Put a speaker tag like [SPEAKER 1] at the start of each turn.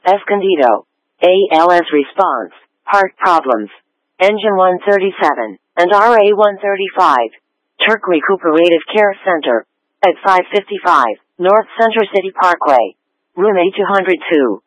[SPEAKER 1] Escondido. ALS response. Heart problems. Engine 137 and RA 135. Turk Recuperative Care Center. At 555 North Center City Parkway. Room A202.